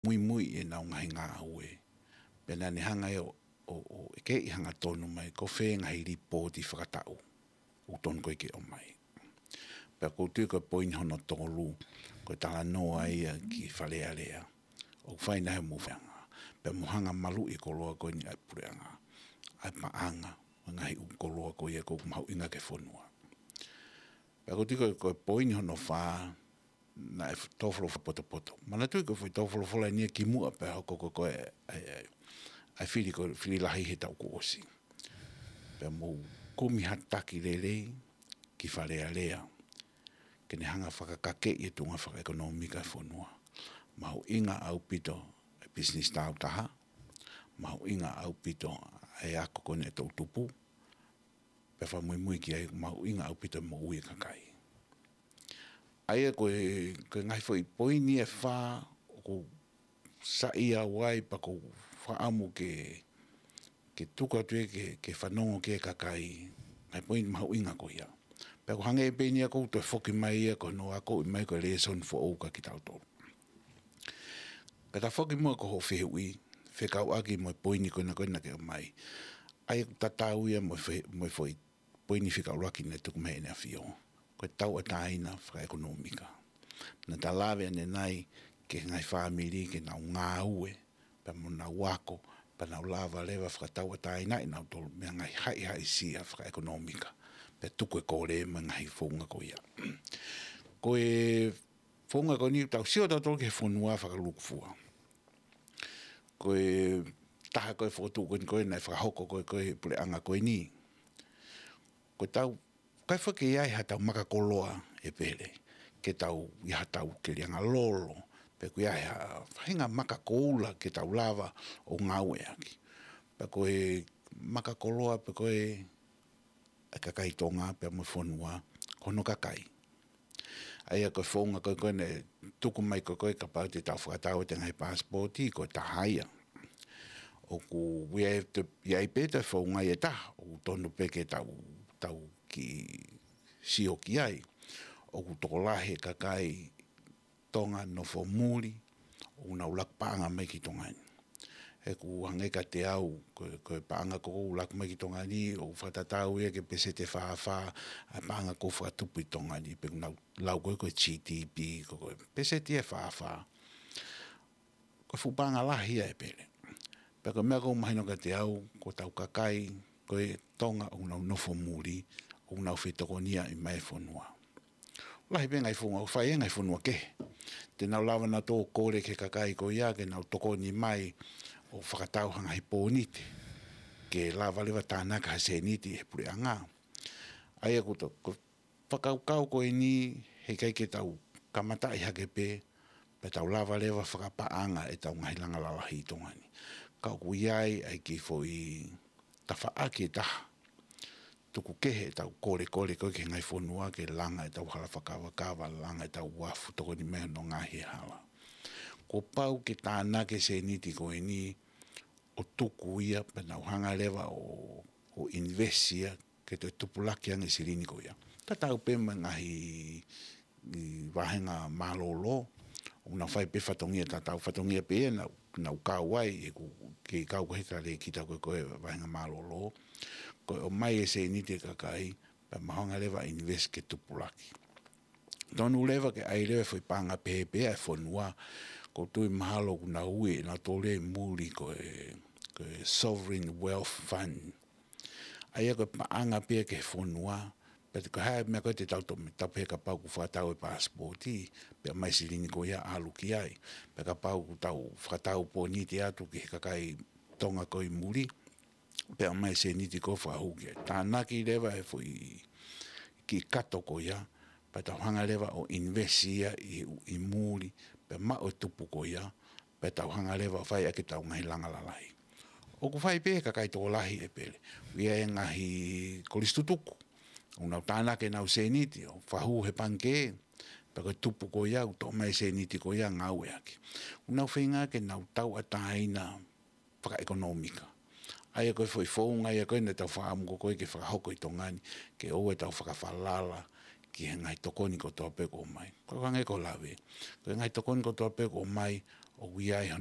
mui e na ngai ngā ue. Pena ne hanga o ke I hanga tonu mai, ko whenga hei ripoti whakatau. O tonu koe ke o mai. Pea ko tui koe poini hono tolu, koe tala noa ia ki whalea lea. O whaina he muwhanga. Pea muhanga malu I koloa koe ni ai pureanga. Ai paanga, ngahi ukoloa koe ia koe mahu inga ke whonua. Pea ko tui koe poini hono whaa, na e tofolo poto. Mana tui koe tofolo fola nia ki mua pea hoko koe ai whiri lahi he tau ko osi. Pea mou kumi hataki lelei ki whalea lea. Kene hanga whakakake I tunga whakaekonomika whonua. Mahu inga au pito e business tau taha. Mahu inga au pito e ako kone e tau tupu. Pea whamui ki ai mahu inga au pito mo ui kakai. Aia koe ngai fo I poini e wha ko sa ia wai pa ko whaamu ke tuka tue ke whanongo ke kakai. Ngai poini mahu inga ko ia. Pea ko hange e pēnia kou toi whoki mai ia ko no ako I mai ko leson fo ouka ki tau tōru. Pea ta whoki mua ko ho whihui, whekau aki mo poini koina ke o mai. Ai tatau ia mo foi poini whikau raki ne tuku mei ne a whio. Koe tau a taina whakaekonomika. Na ta lawe ane nai ke ngai whamiri ke nau ngā ue, pea mo nau wako, pea nau lava lewa whakatau a taina I nau tolu, mea ngai hai sia whakaekonomika. Pe tuku e kore ma ngai whonga ko ia. Ko e whonga ko ni tau sio tau tolu ke whonua whakalukufua. Ko e taha koe whotu koe nei whakahoko koe pule anga koe ni. Ko tau, kai whake iai ha tau makakoloa e pele. Ke tau iha tau ke lianga lolo. Pe ko iai ha whainga makakoula ke tau lava o ngaue aki. Pe ko e makakoloa pe ko e a kakai tonga pe mo whonua kono kakai. Aia koe whonga koe ne tuku mai koe ka pau te tau whakatau te ngai passporti ko tahaia. O ku iai peta whonga e taha o tonu peke tau ki sio ki ai. O ku tokolahe kakai tonga no whomuri o na ulak paanga mai ki tonga ni. E ku hangeka te au koe paanga ko ulak mai ki tonga ni o whatatau ia ke pese te whawha a paanga ko whatupu I tonga ni pe lau koe GTP koe pese te whawha koe whupanga lahi e pere pe koe mea ko mahino ka te au ko tau kakai koe tonga o nau nofo muri o nau whetokonia I mai whonua lahi pe ngai whunga o whai ngai whonua ke te nau lawa na tō kore ke kakai ko ia ke nau tokoni mai o whakatau hanga hi pōnite ke la walewa tānaka hase niti he pure anga. Aia ko whakaukau ko ni he kai ke tau kamata I hake pe tau la walewa whakapaanga e tau ngahilanga lalahi tongani. Kau ku iai ai ki foi tawhaaki e taha. Tuku kehe tau kore koe ke ngai whonua ke langa e tau hala whakawa langa e tau wafu toko ni meha no ngahi hala. Ko pau ke tānake se niti ko ni o tuku ia pe nau hanga lewa o invest ia ke te tupulaki ange sirini ko ia. Ta tau pe ngahi wahenga malolo o na whai pe whatongia ta tau whatongia pe nau kawai ke kau ko heta le kita koe wahenga malolo ko o mai e se niti kakai pe mahanga lewa invest ke tupulaki. Tonu lewa ke ai lewa foi panga pepe e whonua ko tui mahalo kuna ue na tole muri ko Sovereign Wealth Fund. Aia ko paanga pe ke whonua pe ko hae mea koe te tau pe ka pau ku whatau e passporti pe mai sirini ko ia alu ki ai pe ka pau ku tau whatau po ni te atu ki kakai tonga ko I muri pe mai se ni te ko whahuke. Tānaki lewa e foi ki kato ko ia pe tau hanga lewa o invest ia I muri pe ma o tupu ko ia pe tau hanga lewa whai ake tau ngahi langa lalai. O ku whai pe kakai tō lahi e pele. Wia e ngahi kolistutuku. O nau tānake nau se niti o whahu he panke pe koe tupu ko ia o tō mai se niti ko ia ngau e ake. O nau whinga ke nau tau ataina whakaekonomika. Aia koe foi whaunga ia koe ne tau whaamu ko koe ke whakahoko I tongani ke o e tau whakawhalala ki he ngai tokoni ko tō pe ko mai. Koe wange ko lawe. Koe ngai tokoni ko tō pe ko mai o wia